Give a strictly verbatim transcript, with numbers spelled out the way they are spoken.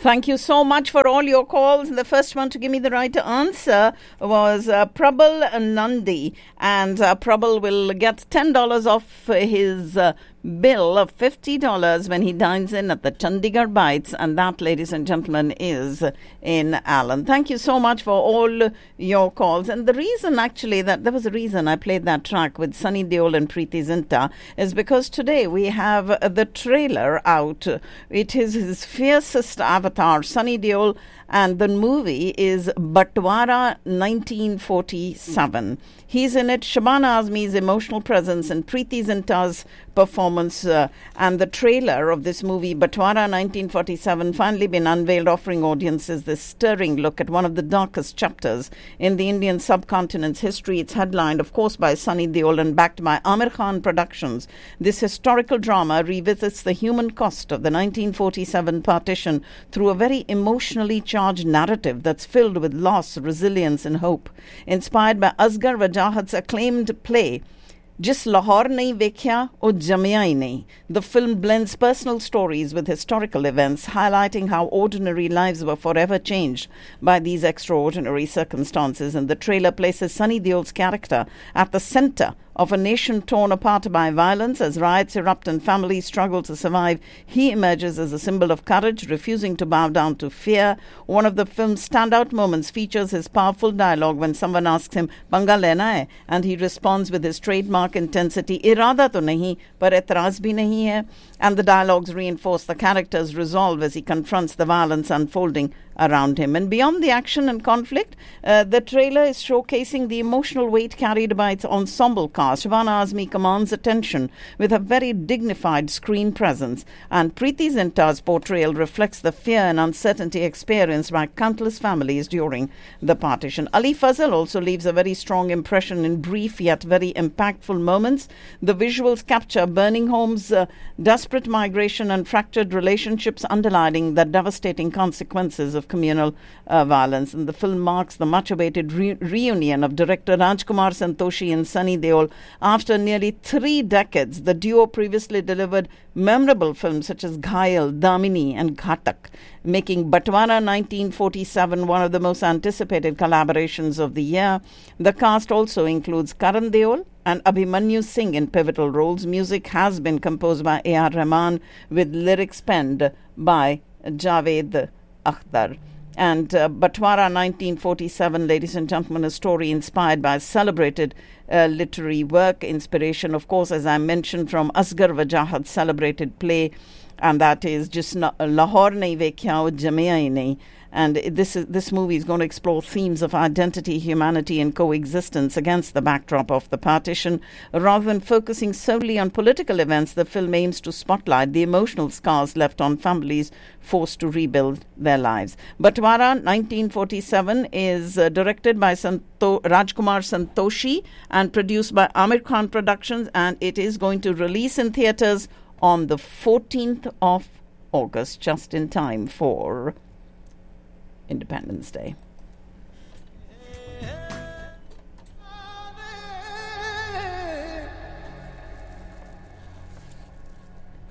Thank you so much for all your calls. The first one to give me the right answer was uh, Prabal Nandi. And uh, Prabal will get ten dollars off his uh, bill of fifty dollars when he dines in at the Chandigarh Bites. And that, ladies and gentlemen, is in Allen. Thank you so much for all your calls. And the reason, actually, that there was a reason I played that track with Sunny Deol and Preeti Zinta is because today we have uh, the trailer out. It is his fiercest avatar, Sunny Deol, and the movie is Batwara nineteen forty-seven. He's in it, Shabana Azmi's emotional presence and Preeti Zinta's performance, uh, and the trailer of this movie, Batwara nineteen forty-seven, finally been unveiled, offering audiences this stirring look at one of the darkest chapters in the Indian subcontinent's history. It's headlined, of course, by Sunny Deol and backed by Amir Khan Productions. This historical drama revisits the human cost of the nineteen forty-seven partition through a very emotionally charged narrative that's filled with loss, resilience and hope. Inspired by Asghar Wajahat's acclaimed play, Jis Lahore Nahi Vekhya Wo Jamiya Hi Nahi. The film blends personal stories with historical events, highlighting how ordinary lives were forever changed by these extraordinary circumstances. And the trailer places Sunny Deol's character at the center of a nation torn apart by violence. As riots erupt and families struggle to survive, he emerges as a symbol of courage, refusing to bow down to fear. One of the film's standout moments features his powerful dialogue when someone asks him, "Panga lena hai?" and he responds with his trademark intensity, "Irada to nahi, par etraz bhi nahi hai." And the dialogues reinforce the character's resolve as he confronts the violence unfolding around him. And beyond the action and conflict, uh, the trailer is showcasing the emotional weight carried by its ensemble cast. Shabana Azmi commands attention with a very dignified screen presence, and Preeti Zinta's portrayal reflects the fear and uncertainty experienced by countless families during the partition. Ali Fazal also leaves a very strong impression in brief yet very impactful moments. The visuals capture burning homes, uh, desperate migration and fractured relationships, underlining the devastating consequences of communal uh, violence. And the film marks the much-awaited re- reunion of director Rajkumar Santoshi and Sunny Deol. After nearly three decades, the duo previously delivered memorable films such as Ghayal, Damini and Ghatak, making Batwara nineteen forty-seven one of the most anticipated collaborations of the year. The cast also includes Karan Deol and Abhimanyu Singh in pivotal roles. Music has been composed by A R Rahman with lyrics penned by Javed Akhtar. And uh, Batwara nineteen forty-seven, ladies and gentlemen, a story inspired by celebrated uh, literary work. Inspiration, of course, as I mentioned, from Asghar Wajahat's celebrated play, and that is Jis Lahore Nahi Vekhya Wo Jamiya Hi Nahi. And this is, this movie is going to explore themes of identity, humanity and coexistence against the backdrop of the partition. Rather than focusing solely on political events, the film aims to spotlight the emotional scars left on families forced to rebuild their lives. Batwara nineteen forty-seven is uh, directed by Santo- Rajkumar Santoshi and produced by Amir Khan Productions, and it is going to release in theatres on the fourteenth of August, just in time for Independence Day.